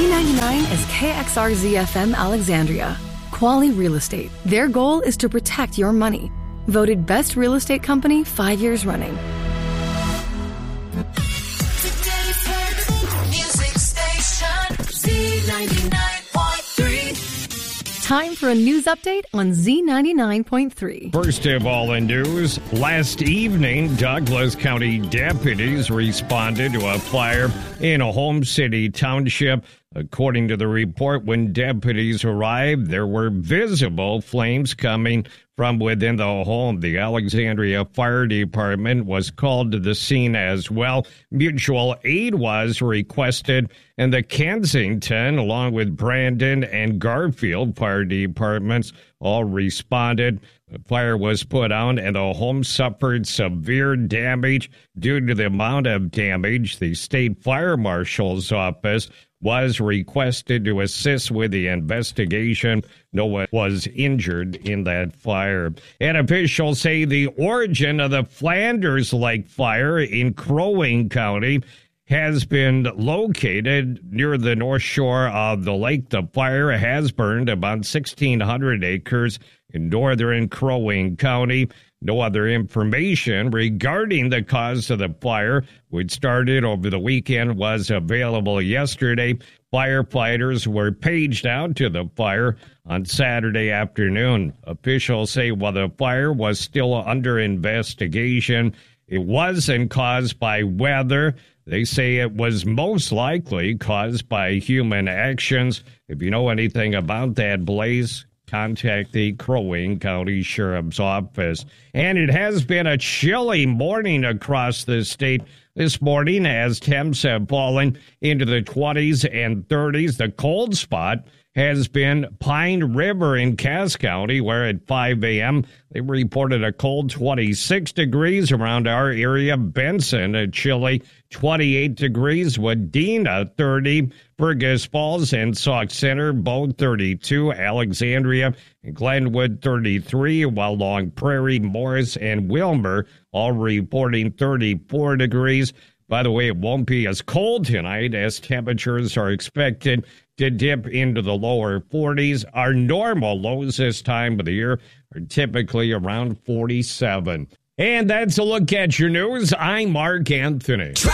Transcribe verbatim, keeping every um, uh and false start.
Z ninety-nine is K X R Z F M Alexandria. Quali Real Estate. Their goal is to protect your money. Voted best real estate company five years running. Music station Z ninety-nine point three. Time for a news update on Z ninety-nine point three. First of all in news, last evening, Douglas County deputies responded to a fire in a Home City township. According to the report, when deputies arrived, there were visible flames coming from within the home. The Alexandria Fire Department was called to the scene as well. Mutual aid was requested, and the Kensington, along with Brandon and Garfield Fire Departments, all responded. The fire was put out, and the home suffered severe damage. Due to the amount of damage, the state fire marshal's office was requested to assist with the investigation. No one was injured in that fire. And officials say the origin of the Flanders Lake fire in Crow Wing County has been located near the north shore of the lake. The fire has burned about sixteen hundred acres in northern Crow Wing County. No other information regarding the cause of the fire, which started over the weekend, was available yesterday. Firefighters were paged out to the fire on Saturday afternoon. Officials say while the fire was still under investigation, it wasn't caused by weather. They say it was most likely caused by human actions. If you know anything about that blaze, contact the Crow Wing County Sheriff's Office. And it has been a chilly morning across the state this morning as temps have fallen into the twenties and thirties. The cold spot has been Pine River in Cass County, where at five a.m. they reported a cold twenty-six degrees around our area. Benson, a chilly twenty-eight degrees. Wadena, thirty. Burgess Falls and Sauk Center, both thirty-two. Alexandria and Glenwood, thirty-three. While Long Prairie, Morris, and Wilmer all reporting thirty-four degrees. By the way, it won't be as cold tonight as temperatures are expected to dip into the lower forties. Our normal lows this time of the year are typically around forty-seven. And that's a look at your news. I'm Mark Anthony.